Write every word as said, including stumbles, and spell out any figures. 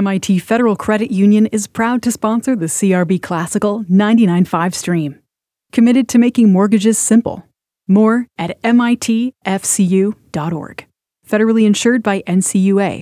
M I T Federal Credit Union is proud to sponsor the C R B Classical ninety-nine point five stream. Committed to making mortgages simple. More at M I T F C U dot org. Federally insured by N C U A.